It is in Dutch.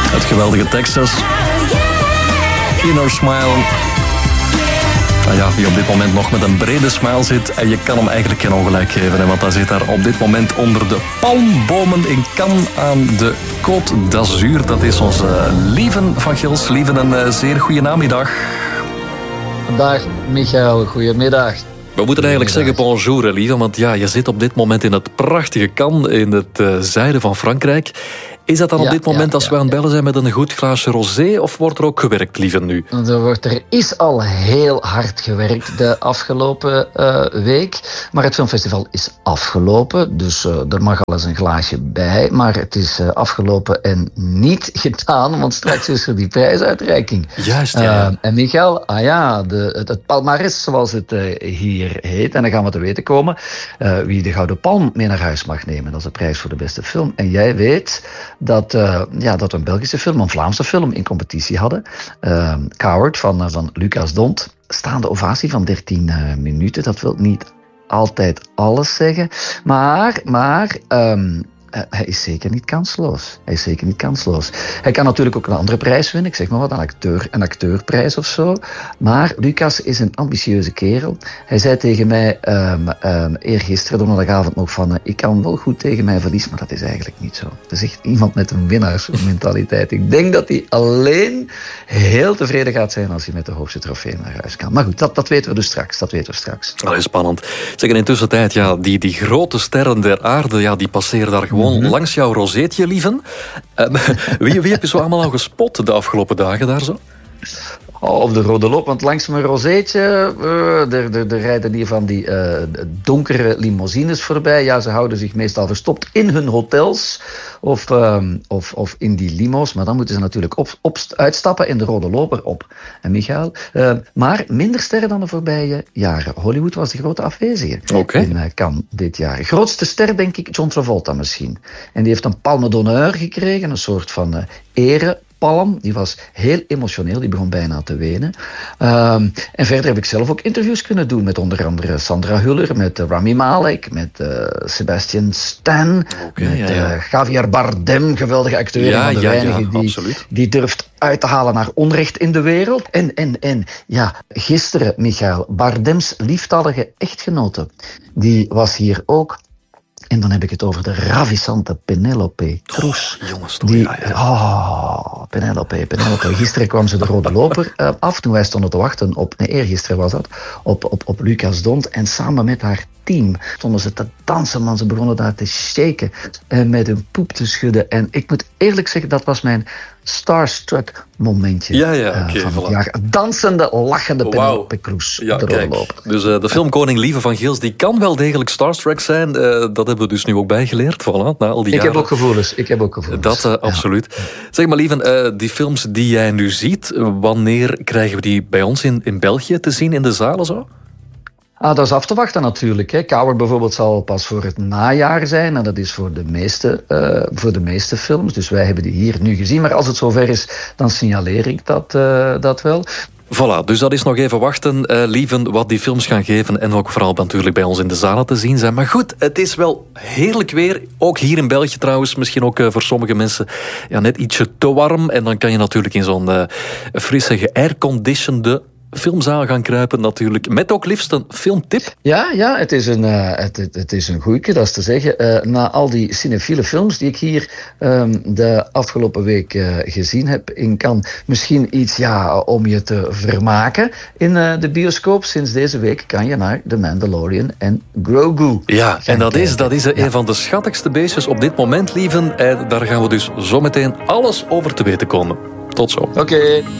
Het geweldige Texas. Inner Smile. Nou ja, die op dit moment nog met een brede smile zit. En je kan hem eigenlijk geen ongelijk geven. Hè, want hij zit daar op dit moment onder de palmbomen in Cannes aan de Côte d'Azur. Dat is onze Lieven van Gils. Lieven, een zeer goede namiddag. Dag Michael, goedemiddag. We moeten eigenlijk zeggen bonjour, Lieven. Want ja, je zit op dit moment in het prachtige Cannes in het zuiden van Frankrijk. Is dat dan op dit moment als we aan het bellen zijn met een goed glaasje rosé? Of wordt er ook gewerkt, Lieven, nu? Er is al heel hard gewerkt de afgelopen week. Maar het filmfestival is afgelopen. Dus er mag al eens een glaasje bij. Maar het is afgelopen en niet gedaan. Want straks is er die prijsuitreiking. Juist, ja. En Michael, het palmares zoals het hier heet. En dan gaan we te weten komen wie de Gouden Palm mee naar huis mag nemen. Dat is de prijs voor de beste film. En jij weet dat we een Belgische film, een Vlaamse film in competitie hadden. Coward van Lucas Dont. Staande ovatie van 13 minuten. Dat wil niet altijd alles zeggen. Maar hij is zeker niet kansloos. Hij kan natuurlijk ook een andere prijs winnen. Ik zeg maar wat, een acteurprijs of zo. Maar Lucas is een ambitieuze kerel. Hij zei tegen mij eergisteren, donderdagavond nog van ik kan wel goed tegen mijn verlies, maar dat is eigenlijk niet zo. Het is echt iemand met een winnaarsmentaliteit. Ik denk dat hij alleen heel tevreden gaat zijn als hij met de hoogste trofee naar huis kan. Maar goed, dat weten we dus straks. Dat is spannend. Zeg, in tussentijd, die grote sterren der aarde, die passeren daar gewoon langs jouw rozeetje, Lieven. Wie heb je zo allemaal al gespot de afgelopen dagen daar zo? Op de rode loop, want langs mijn rozeetje er rijden hier van die donkere limousines voorbij. Ja, ze houden zich meestal verstopt in hun hotels of in die limo's. Maar dan moeten ze natuurlijk uitstappen in de rode loper op. En Michael, maar minder sterren dan de voorbije jaren. Hollywood was de grote afwezige in Cannes dit jaar. Grootste ster, denk ik, John Travolta misschien. En die heeft een Palme d'Honneur gekregen, een soort van erepalm. Die was heel emotioneel, die begon bijna te wenen. En verder heb ik zelf ook interviews kunnen doen met onder andere Sandra Hüller, met Rami Malek, met Sebastian Stan, met Javier Bardem, geweldige acteur, van de weinigen die durft uit te halen naar onrecht in de wereld. En gisteren, Michael, Bardems lieftallige echtgenote, die was hier ook. En dan heb ik het over de ravissante Penélope Cruz. Jongens, Penélope. Gisteren kwam ze de rode loper af, toen wij stonden te wachten eergisteren was dat, op Lucas Dont. En samen met haar team stonden ze te dansen, man. Ze begonnen daar te shaken en met hun poep te schudden. En ik moet eerlijk zeggen, dat was mijn starstruck momentje van het jaar. Dansende, lachende Penélope Cruz. Ja, de rode loper. Dus de filmkoning Lieve van Gils, die kan wel degelijk starstruck zijn. Dat hebben we dus nu ook bijgeleerd. Voilà, na al die jaren. Ik heb ook gevoelens. Dat absoluut. Zeg maar, Lieven, die films die jij nu ziet, wanneer krijgen we die bij ons in België te zien in de zalen zo? Dat is af te wachten natuurlijk. Hè. Coward bijvoorbeeld zal pas voor het najaar zijn. En dat is voor de meeste films. Dus wij hebben die hier nu gezien. Maar als het zover is, dan signaleer ik dat wel. Voilà, dus dat is nog even wachten, Lieven, wat die films gaan geven. En ook vooral natuurlijk bij ons in de zalen te zien zijn. Maar goed, het is wel heerlijk weer. Ook hier in België trouwens. Misschien ook voor sommige mensen net ietsje te warm. En dan kan je natuurlijk in zo'n frisse, geairconditionede filmzaal gaan kruipen natuurlijk. Met ook liefst een filmtip. Ja, het is een goeie, dat is te zeggen. Na al die cinefiele films die ik hier de afgelopen week gezien heb in Cannes, misschien iets om je te vermaken in de bioscoop. Sinds deze week kan je naar The Mandalorian en Grogu. Ja, en dat is een van de schattigste beestjes op dit moment, Lieven. En daar gaan we dus zometeen alles over te weten komen. Tot zo. Oké.